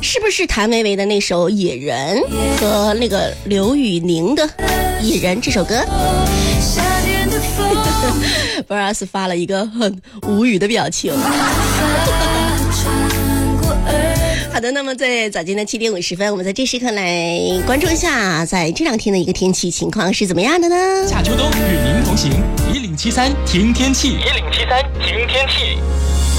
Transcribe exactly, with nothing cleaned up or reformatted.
是不是谭维维的那首《野人》和那个刘宇宁的《野人》这首歌？博尔斯发了一个很无语的表情。好的，那么在早间的七点五十分，我们在这时刻来关注一下，在这两天的一个天气情况是怎么样的呢？ 夏秋冬与您同行，一零七三听天气，一零七三听天气。